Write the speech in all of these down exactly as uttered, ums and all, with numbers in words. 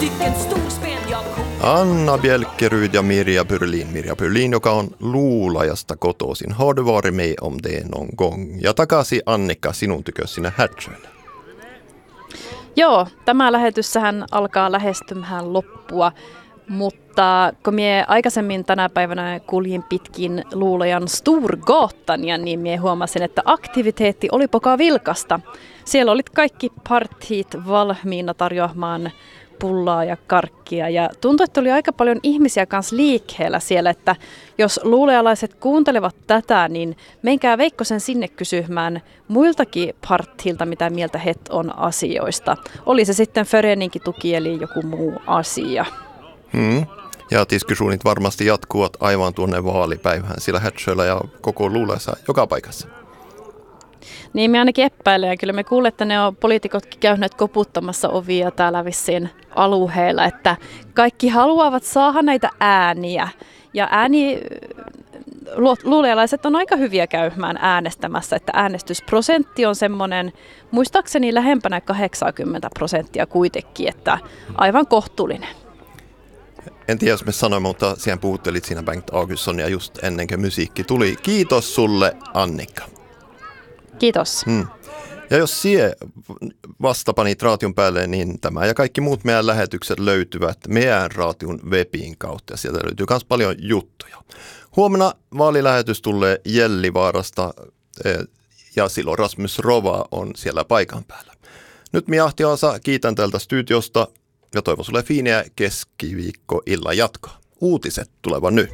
Anna Bjälkeryd ja Mirja Pyrlin. Mirja Pyrlin, joka on Luulajasta kotoisin. Har du varit med om det någon gång? Ja takaisin Annika sinun tykös sinä Härtsöllä. Joo, tämä lähetyssähän alkaa lähestymään loppua, mutta kun mie aikaisemmin tänä päivänä kuljin pitkin Luulajan Storgatan, niin mie huomasin, että aktiviteetti oli poka vilkasta. Siellä olit kaikki partit valmiina tarjoamaan pullaa ja karkkia ja tuntui, että oli aika paljon ihmisiä kanssa liikkeellä siellä, että jos luulealaiset kuuntelevat tätä, niin menkää Veikkosen sinne kysymään muiltakin partilta, mitä mieltä he on asioista. Oli se sitten föreninkin tuki eli joku muu asia. Hmm. Ja diskussionit varmasti jatkuvat aivan tuonne vaalipäivään sillä Härtsöllä ja koko Luulajassa joka paikassa. Niin me ainakin epäilen. Kyllä me kuulemme, että ne on poliitikotkin käyneet koputtamassa ovia täällä vissiin alueella, että kaikki haluavat saada näitä ääniä. Ja ääni, luulealaiset on aika hyviä käymään äänestämässä, että äänestysprosentti on semmoinen, muistaakseni lähempänä kahdeksankymmentä prosenttia kuitenkin, että aivan kohtuullinen. En tiedä, jos me sanoimme, mutta siihen puhuttelit siinä Bengt Augustssonia just ennen kuin musiikki tuli. Kiitos sulle, Annika. Kiitos. Hmm. Ja jos sie vastapanit raation päälle, niin tämä ja kaikki muut meidän lähetykset löytyvät meidän raation webin kautta. Ja sieltä löytyy myös paljon juttuja. Huomenna vaalilähetys tulee Jellivaarasta ja silloin Rasmus Rova on siellä paikan päällä. Nyt minä Ahti Aasa kiitän tältä studiosta ja toivon sulle fiineä keskiviikko-illan jatkoa. Uutiset tulevat nyt.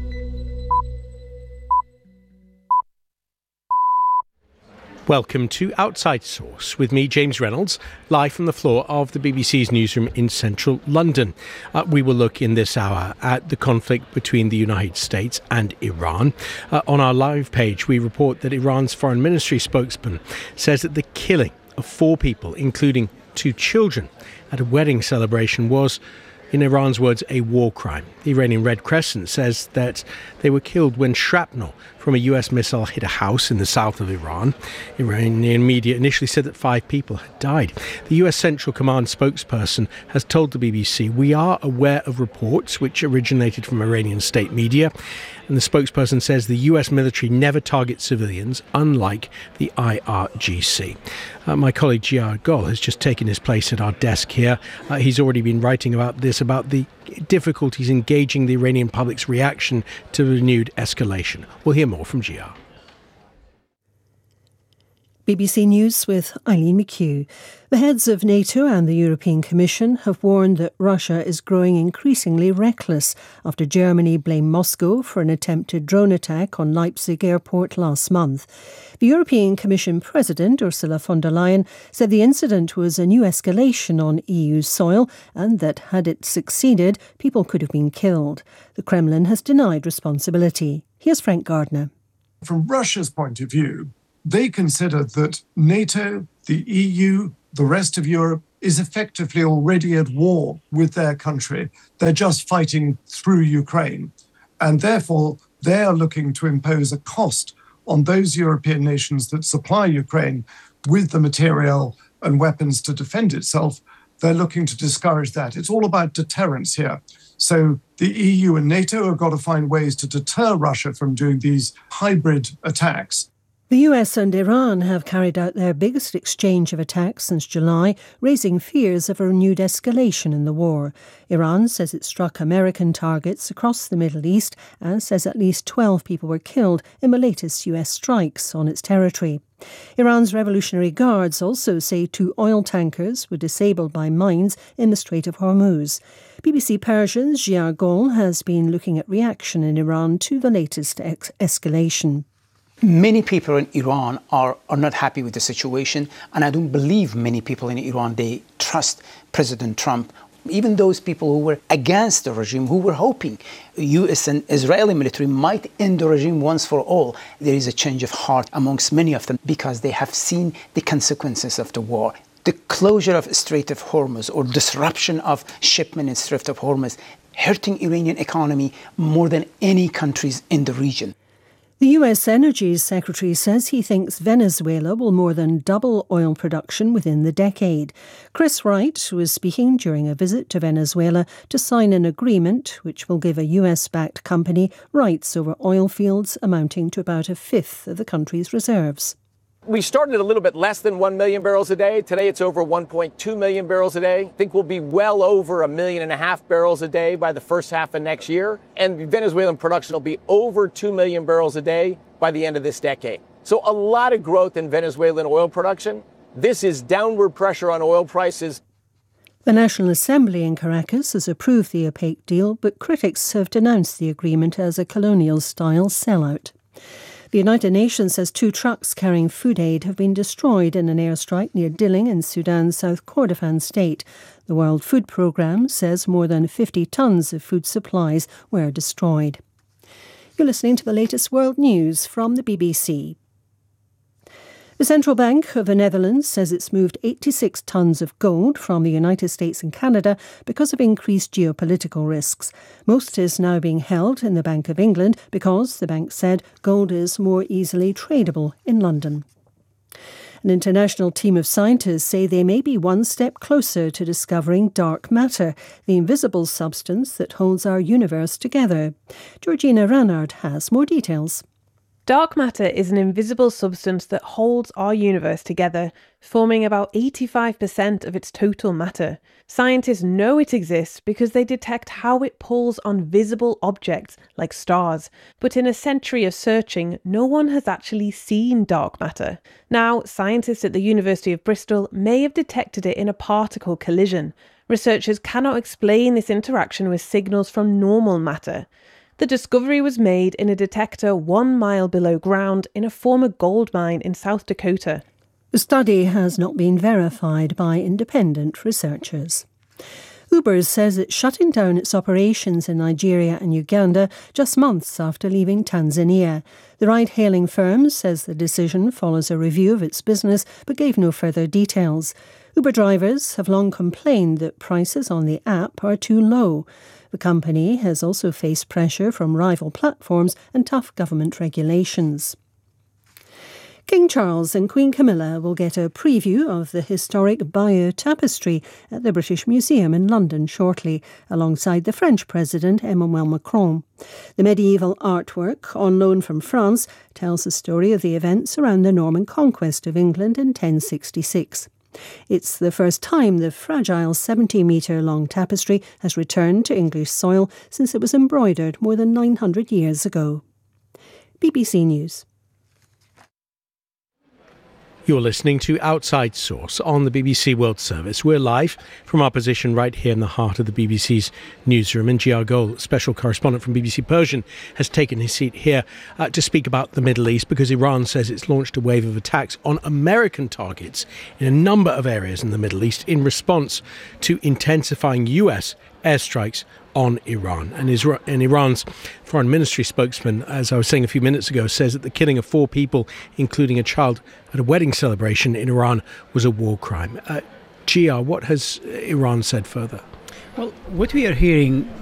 Welcome to Outside Source with me, James Reynolds, live from the floor of the B B C's newsroom in central London. Uh, we will look in this hour at the conflict between the United States and Iran. Uh, on our live page, we report that Iran's foreign ministry spokesman says that the killing of four people, including two children, at a wedding celebration was, in Iran's words, a war crime. The Iranian Red Crescent says that they were killed when shrapnel from a U S missile hit a house in the south of Iran. Iranian media initially said that five people had died. The U S Central Command spokesperson has told the B B C, "We are aware of reports which originated from Iranian state media." And the spokesperson says the U S military never targets civilians, unlike the I R G C. Uh, my colleague Giard Goll has just taken his place at our desk here. Uh, he's already been writing about this, about the difficulties engaging the Iranian public's reaction to renewed escalation. We'll hear more from Giard. B B C News with Eileen McHugh. The heads of NATO and the European Commission have warned that Russia is growing increasingly reckless after Germany blamed Moscow for an attempted drone attack on Leipzig airport last month. The European Commission President Ursula von der Leyen said the incident was a new escalation on E U soil and that had it succeeded, people could have been killed. The Kremlin has denied responsibility. Here's Frank Gardner. From Russia's point of view, they consider that NATO, the E U, the rest of Europe is effectively already at war with their country. They're just fighting through Ukraine. And therefore, they are looking to impose a cost on those European nations that supply Ukraine with the material and weapons to defend itself. They're looking to discourage that. It's all about deterrence here. So the E U and NATO have got to find ways to deter Russia from doing these hybrid attacks. The U S and Iran have carried out their biggest exchange of attacks since July, raising fears of a renewed escalation in the war. Iran says it struck American targets across the Middle East and says at least twelve people were killed in the latest U S strikes on its territory. Iran's Revolutionary Guards also say two oil tankers were disabled by mines in the Strait of Hormuz. B B C Persian's Giard Goll has been looking at reaction in Iran to the latest ex- escalation. Many people in Iran are, are not happy with the situation, and I don't believe many people in Iran, they trust President Trump. Even those people who were against the regime, who were hoping U S and Israeli military might end the regime once for all, there is a change of heart amongst many of them because they have seen the consequences of the war. The closure of Strait of Hormuz or disruption of shipment in Strait of Hormuz hurting Iranian economy more than any countries in the region. The U S Energy Secretary says he thinks Venezuela will more than double oil production within the decade. Chris Wright was speaking during a visit to Venezuela to sign an agreement which will give a U S-backed company rights over oil fields amounting to about a fifth of the country's reserves. We started a little bit less than one million barrels a day. Today it's over one point two million barrels a day. I think we'll be well over a million and a half barrels a day by the first half of next year. And Venezuelan production will be over two million barrels a day by the end of this decade. So a lot of growth in Venezuelan oil production. This is downward pressure on oil prices. The National Assembly in Caracas has approved the opaque deal, but critics have denounced the agreement as a colonial-style sellout. The United Nations says two trucks carrying food aid have been destroyed in an airstrike near Dilling in Sudan's South Kordofan state. The World Food Programme says more than fifty tonnes of food supplies were destroyed. You're listening to the latest world news from the B B C. The Central Bank of the Netherlands says it's moved eighty-six tonnes of gold from the United States and Canada because of increased geopolitical risks. Most is now being held in the Bank of England because, the bank said, gold is more easily tradable in London. An international team of scientists say they may be one step closer to discovering dark matter, the invisible substance that holds our universe together. Georgina Ranard has more details. Dark matter is an invisible substance that holds our universe together, forming about eighty-five percent of its total matter. Scientists know it exists because they detect how it pulls on visible objects like stars. But in a century of searching, no one has actually seen dark matter. Now, scientists at the University of Bristol may have detected it in a particle collision. Researchers cannot explain this interaction with signals from normal matter. The discovery was made in a detector one mile below ground in a former gold mine in South Dakota. The study has not been verified by independent researchers. Uber says it's shutting down its operations in Nigeria and Uganda just months after leaving Tanzania. The ride-hailing firm says the decision follows a review of its business but gave no further details. Uber drivers have long complained that prices on the app are too low. The company has also faced pressure from rival platforms and tough government regulations. King Charles and Queen Camilla will get a preview of the historic Bayeux Tapestry at the British Museum in London shortly, alongside the French President Emmanuel Macron. The medieval artwork, on loan from France, tells the story of the events around the Norman conquest of England in ten sixty-six. It's the first time the fragile seventy-metre-long tapestry has returned to English soil since it was embroidered more than nine hundred years ago. B B C News. You're listening to Outside Source on the B B C World Service. We're live from our position right here in the heart of the B B C's newsroom. And G R Goel, special correspondent from B B C Persian, has taken his seat here uh, to speak about the Middle East because Iran says it's launched a wave of attacks on American targets in a number of areas in the Middle East in response to intensifying U S airstrikes on Iran. And, Isra- and Iran's foreign ministry spokesman, as I was saying a few minutes ago, says that the killing of four people, including a child at a wedding celebration in Iran, was a war crime. Uh, G R, what has Iran said further? Well, what we are hearing